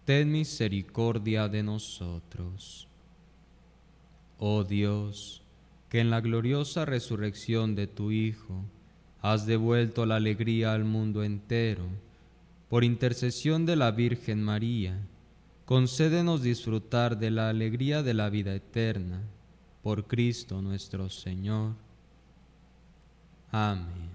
ten misericordia de nosotros. Oh Dios, que en la gloriosa resurrección de tu Hijo has devuelto la alegría al mundo entero, por intercesión de la Virgen María, concédenos disfrutar de la alegría de la vida eterna, por Cristo nuestro Señor. Amén.